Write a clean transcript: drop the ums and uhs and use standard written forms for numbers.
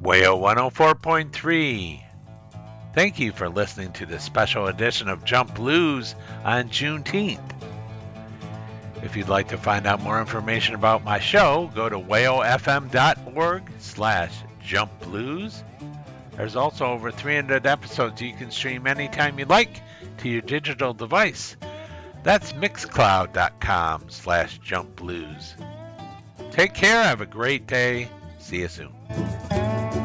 WAYO 104.3. Thank you for listening to this special edition of Jump Blues on Juneteenth. If you'd like to find out more information about my show, go to wayofm.org/jumpblues. There's also over 300 episodes you can stream anytime you like to your digital device. That's mixcloud.com/jumpblues. Take care, have a great day. See you soon.